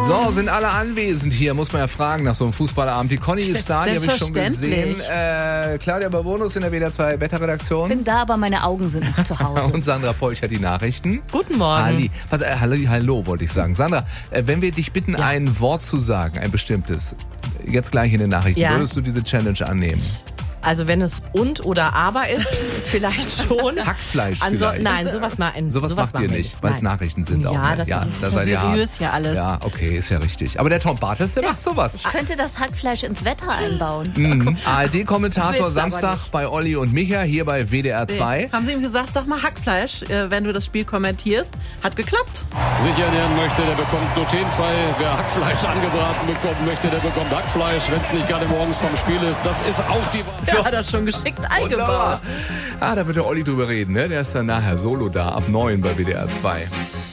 So, sind alle anwesend hier, muss man ja fragen nach so einem Fußballabend. Die Conny ist da, die habe ich schon gesehen. Claudia Babonus in der WDR 2 Wetterredaktion. Bin da, aber meine Augen sind noch zu Hause. Und Sandra Polch hat die Nachrichten. Guten Morgen. Hallo, wollte ich sagen. Sandra, wenn wir dich bitten, ein Wort zu sagen, ein bestimmtes, jetzt gleich in den Nachrichten, würdest du diese Challenge annehmen? Also wenn es und oder aber ist, vielleicht schon. Hackfleisch vielleicht. Nein, sowas macht ihr nicht, weil es Nachrichten sind. Ja, auch, das ist seriös ja alles. Ja, okay, ist ja richtig. Aber der Tom Bartels, der macht sowas. Ich könnte das Hackfleisch ins Wetter einbauen. ARD-Kommentator Samstag bei Olli und Micha hier bei WDR 2. Haben sie ihm gesagt, sag mal Hackfleisch, wenn du das Spiel kommentierst. Hat geklappt. Sicher ernähren möchte, der bekommt glutenfrei. Wer Hackfleisch angebraten bekommen möchte, der bekommt Hackfleisch, wenn es nicht gerade morgens vom Spiel ist. Das ist auch die Wahrheit. Ja, hat das schon geschickt eingebaut. Da wird der Olli drüber reden, ne? Der ist dann nachher solo da, ab 9 bei WDR 2.